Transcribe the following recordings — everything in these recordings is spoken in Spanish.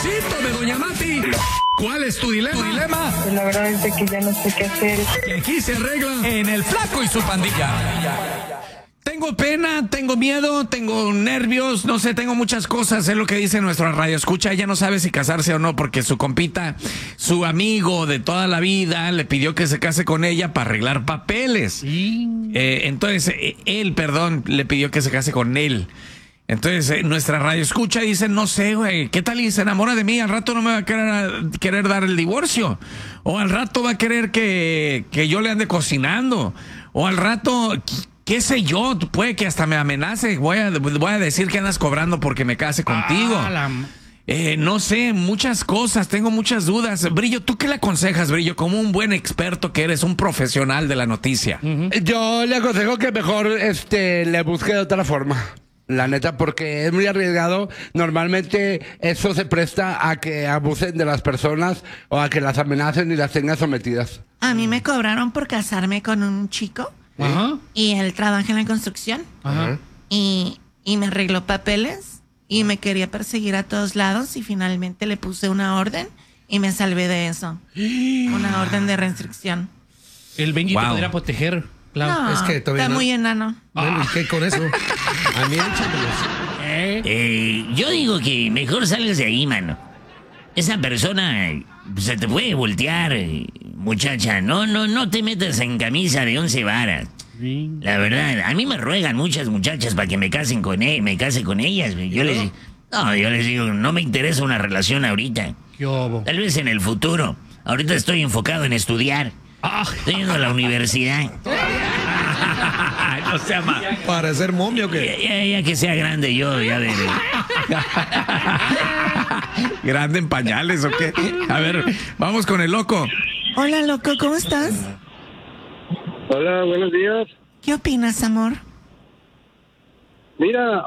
Diosito de Doña Mati. ¿Cuál es tu dilema? Pues la verdad es que ya no sé qué hacer. Y aquí se arregla en El Flaco y su pandilla. Tengo pena, tengo miedo, tengo nervios, no sé, tengo muchas cosas, es lo que dice nuestra radio escucha. Ella no sabe si casarse o no porque su compita, su amigo de toda la vida, le pidió que se case con ella para arreglar papeles. Sí. Entonces, él le pidió que se case con él. Entonces, nuestra radio escucha y dice, no sé, güey, ¿qué tal y se enamora de mí? Al rato no me va a querer dar el divorcio. O al rato va a querer que yo le ande cocinando. O al rato, qué sé yo, puede que hasta me amenace. Voy a decir que andas cobrando porque me case contigo. No sé, muchas cosas, tengo muchas dudas. Brillo, ¿tú qué le aconsejas, Brillo? Como un buen experto que eres, un profesional de la noticia. Yo le aconsejo que mejor le busque de otra forma. La neta, porque es muy arriesgado. Normalmente eso se presta a que abusen de las personas o a que las amenacen y las tengan sometidas. A mí me cobraron por casarme con un chico. Ajá. Y él trabaja en la construcción. Ajá. Y me arregló papeles y me quería perseguir a todos lados y finalmente le puse una orden y me salvé de eso. Una orden de restricción. El Benji te Wow. podría proteger. Claro. No, es que todavía está no. muy enano. Bueno, ¿y qué con eso? A mí échamelos. Yo digo que mejor salgas de ahí, mano. Esa persona se te puede voltear, muchacha. No te metas en camisa de 11 varas. Sí. La verdad, a mí me ruegan muchas muchachas para que me case con ellas. Yo les digo, no me interesa una relación ahorita. ¿Qué hubo? Tal vez en el futuro. Ahorita estoy enfocado en estudiar. Estoy yendo a la universidad. No sea más. ¿Parecer momia o qué? Ya que sea grande yo, ya de... ¿Grande en pañales o qué? A ver, vamos con el loco. Hola, loco, ¿cómo estás? Hola, buenos días. ¿Qué opinas, amor? Mira,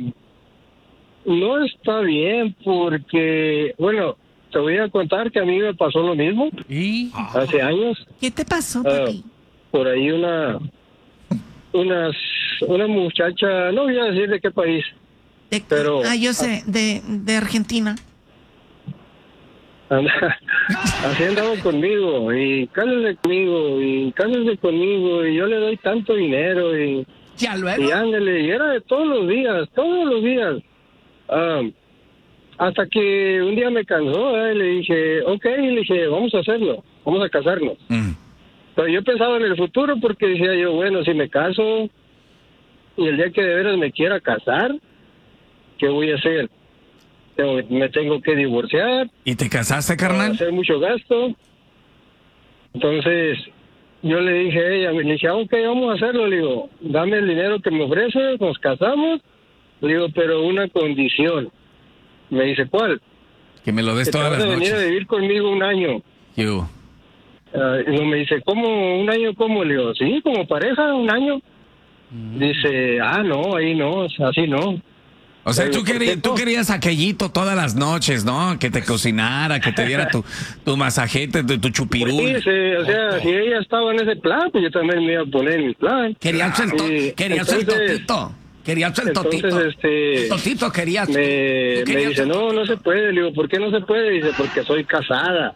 no está bien porque, bueno, te voy a contar que a mí me pasó lo mismo ¿Y? hace años. ¿Qué te pasó, papi? Por ahí una muchacha, no voy a decir de qué país, pero... yo sé, de Argentina. Así andaba conmigo y cásese conmigo y yo le doy tanto dinero y Ya luego. y ándele, y era de todos los días. Hasta que un día me cansó, y le dije, vamos a hacerlo, vamos a casarnos. Pero yo pensaba en el futuro porque decía yo, bueno, si me caso y el día que de veras me quiera casar, ¿qué voy a hacer? Me tengo que divorciar. ¿Y te casaste, Va a carnal? hacer mucho gasto. Entonces, yo le dije a ella, ok, vamos a hacerlo. Le digo, dame el dinero que me ofreces, nos casamos. Le digo, pero una condición. Me dice, ¿cuál? Que me lo des Que te todas vas las a venir a noches. vivir conmigo un año. You. Y me dice, ¿cómo? ¿Un año cómo? Le digo, sí, como pareja, un año. Dice, no, ahí no, así no. O sea, Oye, tú querías aquellito todas las noches, ¿no? Que te cocinara, que te diera tu masajete, tu chupirul. Sí, o sea, si ella estaba en ese plan, pues yo también me iba a poner en mi plan. Querías el totito. Querías el totito. Entonces, El totito querías. me dice, el totito. no se puede. Le digo, ¿por qué no se puede? Dice, porque soy casada.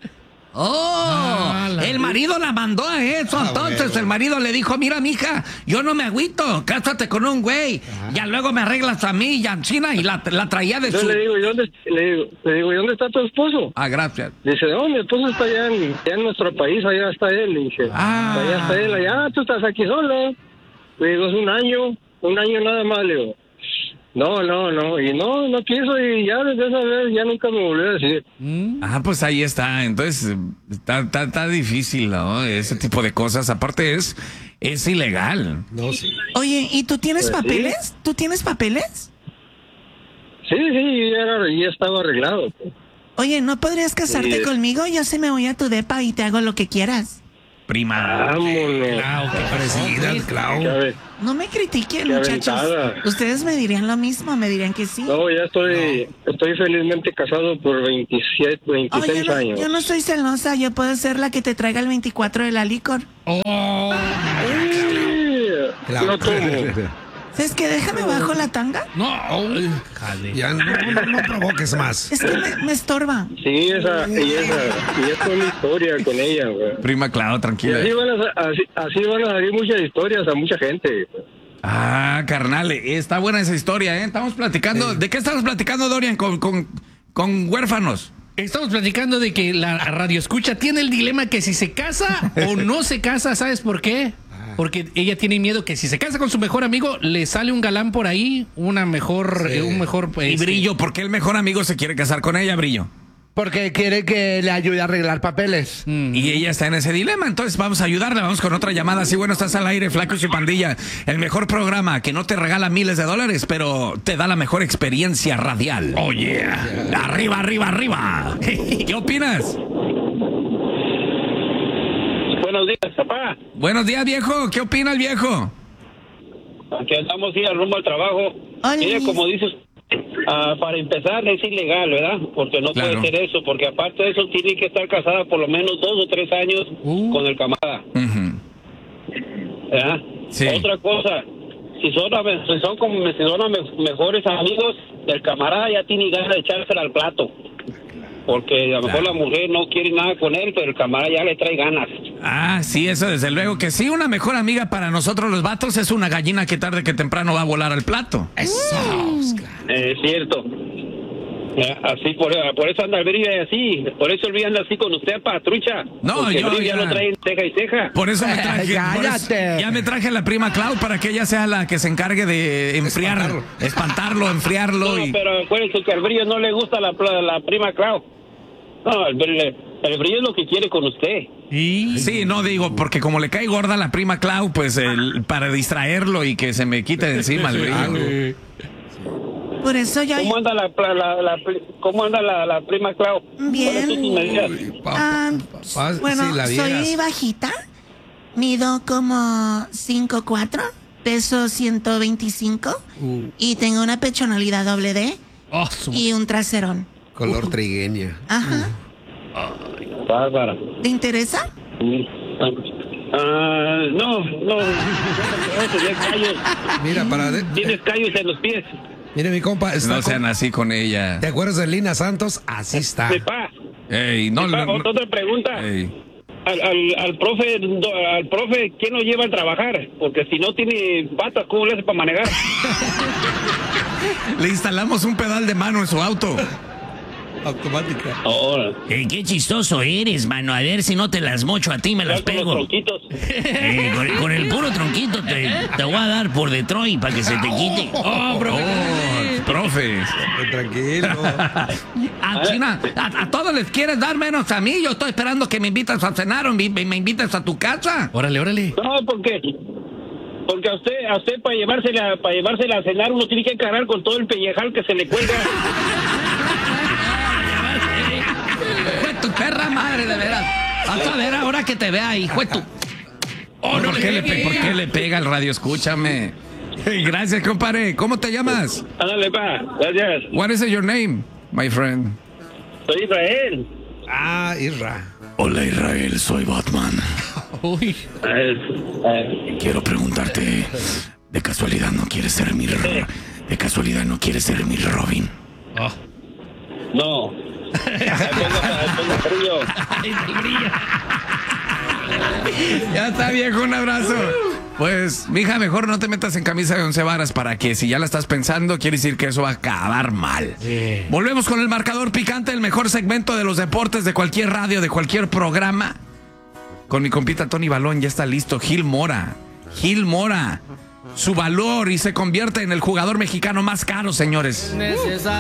El marido la mandó a eso. Entonces bueno. el marido le dijo, mira, mija, yo no me agüito, cásate con un güey. Ya luego me arreglas a mí, ya en China, y la traía de Entonces su... le digo, ¿y dónde está tu esposo? Gracias. Dice, no, mi esposo está allá en nuestro país, allá está él. Le dije, allá está él, allá, tú estás aquí solo. Le digo, es un año nada más. Le digo, no, y no quiso, y ya desde esa vez ya nunca me volvió a decir. Pues ahí está. Entonces, está difícil, ¿no? Ese tipo de cosas. Aparte es ilegal. No, sí. Oye, ¿y tú tienes Pues sí. papeles? ¿Tú tienes papeles? Sí, ya estaba arreglado. Oye, ¿no podrías casarte Sí. conmigo? Yo se me voy a tu depa y te hago lo que quieras. Prima. Vámonos. Clau, ¿qué Parecida, pasó? Clau. Ya ves. No me critiquen, Qué muchachos. aventada. Ustedes me dirían lo mismo, me dirían que sí. No, ya estoy felizmente casado por 26 Oye, años. yo no soy celosa, yo puedo ser la que te traiga el 24 de la licor. Sí, Clau. lo tomo. ¿Sabes qué? Déjame bajo la tanga. No, jale. Ya no provoques más. Es que me estorba. Sí, esa fue mi historia con ella, güey. Prima Clau, Y tranquila. así van a salir muchas historias a mucha gente. Ah, carnal, está buena esa historia, ¿eh? Estamos platicando. ¿De qué estamos platicando, Dorian? Con huérfanos. Estamos platicando de que la radio escucha tiene el dilema que si se casa o no se casa, ¿sabes por qué? Porque ella tiene miedo que si se casa con su mejor amigo, le sale un galán por ahí, un mejor... Y Brillo, ¿por qué el mejor amigo se quiere casar con ella, Brillo? Porque quiere que le ayude a arreglar papeles. Y ella está en ese dilema, entonces vamos a ayudarle, vamos con otra llamada. Sí, bueno, estás al aire, Flacos y Pandilla. El mejor programa que no te regala miles de dólares, pero te da la mejor experiencia radial. Oh, yeah. Arriba, arriba, arriba. ¿Qué opinas? Buenos días, papá. Buenos días, viejo. ¿Qué opina el viejo? Aquí andamos al rumbo al trabajo. Hola. Mire, como dices, para empezar es ilegal, ¿verdad? Porque no Claro. puede ser eso, porque aparte de eso tiene que estar casada por lo menos 2 o 3 años con el camarada, Ujú. ¿verdad? Sí. Otra cosa, si son mejores amigos, el camarada ya tiene ganas de echársela al plato. Porque a lo mejor la mujer no quiere nada con él, pero el camarada ya le trae ganas. Ah, sí, eso desde luego que sí. Una mejor amiga para nosotros los vatos es una gallina que tarde que temprano va a volar al plato. Es cierto. Así, por eso anda el Brillo así. Por eso el Brillo anda así con usted, patrucha. No, porque yo el Brillo ya ya- lo trae en ceja y ceja. Por eso me traje. por eso- Cállate. ya me traje a la prima Clau para que ella sea la que se encargue de enfriar, espantarlo, enfriarlo. No, y... pero acuérdense que al Brillo no le gusta la prima Clau. No, el Brillo es lo que quiere con usted. Sí, no digo, porque como le cae gorda a la prima Clau, pues para distraerlo y que se me quite de encima el Brillo. Por eso yo... ¿Cómo anda la prima Clau? Bien. ¿Cuáles son sus medidas? Bueno, si la soy vieras. bajita. Mido como 5'4", peso 125 y tengo una pechonalidad doble D Oh, su- y un traserón. Color trigueña. Ajá. Bárbara. ¿Te interesa? No. Tienes callos. Mira, Tienes callos en los pies. mire, mi compa, No sean así con ella. ¿te acuerdas de Lina Santos? Así está. Sepa. Ey, no, Sepa, no, otra pregunta. ey. Al profe, ¿quién lo lleva a trabajar? Porque si no tiene patas, ¿cómo le hace para manejar? Le instalamos un pedal de mano en su auto. Automática. Ahora. Qué chistoso eres, mano. A ver si no te las mocho a ti, me las Con los pego. tronquitos. Con el puro tronquito te voy a dar por Detroit para que se te quite. Oh, profe. Tranquilo. Ah, China, a todos les quieres dar menos a mí. Yo estoy esperando que me invites a cenar o me invites a tu casa. Órale, órale. No, porque a usted para llevársela a cenar uno tiene que encarar con todo el pellejal que se le cuelga. Fue tu perra madre, de veras. Vas a ver ahora que te vea, hijo de tu... ¿Por qué le pega el radio? Escúchame. Hey, gracias, compadre. ¿Cómo te llamas? Ándale, pa. Gracias. What is your name, my friend? Soy Israel. Ah, Irra. Hola, Israel. Soy Batman. Uy. Quiero preguntarte, ¿de casualidad no quieres ser mi Robin? Oh. No. Ponga frío. Ya está, viejo, un abrazo. Pues, mija, mejor no te metas en camisa de 11 varas para que si ya la estás pensando, quiere decir que eso va a acabar mal. Volvemos con el marcador picante, el mejor segmento de los deportes de cualquier radio, de cualquier programa. Con mi compita Tony Balón ya está listo. Gil Mora. Su valor y se convierte en el jugador mexicano más caro, señores.